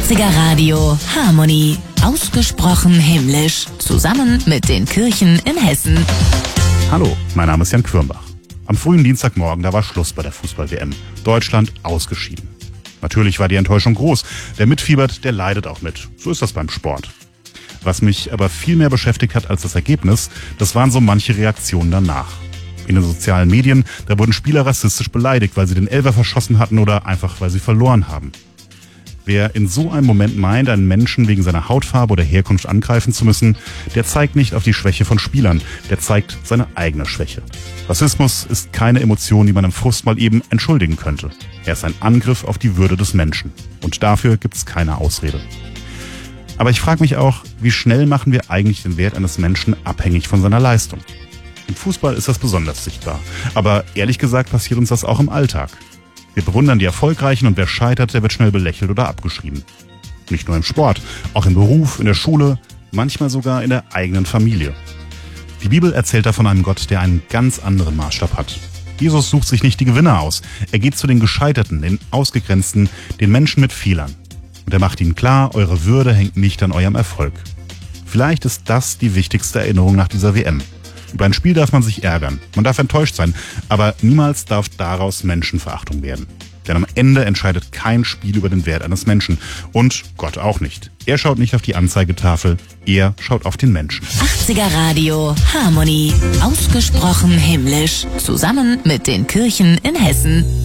80er Radio Harmonie. Ausgesprochen himmlisch. Zusammen mit den Kirchen in Hessen. Hallo, mein Name ist Jan Quirmbach. Am frühen Dienstagmorgen, da war Schluss bei der Fußball-WM. Deutschland ausgeschieden. Natürlich war die Enttäuschung groß. Wer mitfiebert, der leidet auch mit. So ist das beim Sport. Was mich aber viel mehr beschäftigt hat als das Ergebnis, das waren so manche Reaktionen danach. In den sozialen Medien, da wurden Spieler rassistisch beleidigt, weil sie den Elfer verschossen hatten oder einfach, weil sie verloren haben. Wer in so einem Moment meint, einen Menschen wegen seiner Hautfarbe oder Herkunft angreifen zu müssen, der zeigt nicht auf die Schwäche von Spielern, der zeigt seine eigene Schwäche. Rassismus ist keine Emotion, die man im Frust mal eben entschuldigen könnte. Er ist ein Angriff auf die Würde des Menschen. Und dafür gibt's keine Ausrede. Aber ich frage mich auch, wie schnell machen wir eigentlich den Wert eines Menschen abhängig von seiner Leistung? Im Fußball ist das besonders sichtbar. Aber ehrlich gesagt passiert uns das auch im Alltag. Wir bewundern die Erfolgreichen und wer scheitert, der wird schnell belächelt oder abgeschrieben. Nicht nur im Sport, auch im Beruf, in der Schule, manchmal sogar in der eigenen Familie. Die Bibel erzählt da von einem Gott, der einen ganz anderen Maßstab hat. Jesus sucht sich nicht die Gewinner aus. Er geht zu den Gescheiterten, den Ausgegrenzten, den Menschen mit Fehlern. Und er macht ihnen klar, eure Würde hängt nicht an eurem Erfolg. Vielleicht ist das die wichtigste Erinnerung nach dieser WM. Über ein Spiel darf man sich ärgern, man darf enttäuscht sein, aber niemals darf daraus Menschenverachtung werden. Denn am Ende entscheidet kein Spiel über den Wert eines Menschen. Und Gott auch nicht. Er schaut nicht auf die Anzeigetafel, er schaut auf den Menschen. 80er Radio Harmonie. Ausgesprochen himmlisch. Zusammen mit den Kirchen in Hessen.